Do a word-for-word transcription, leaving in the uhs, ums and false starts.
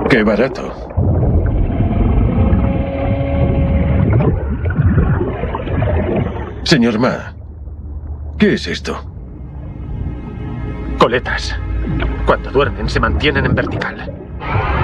¡Qué barato! Señor Ma, ¿qué es esto? Coletas. Cuando duermen se mantienen en vertical.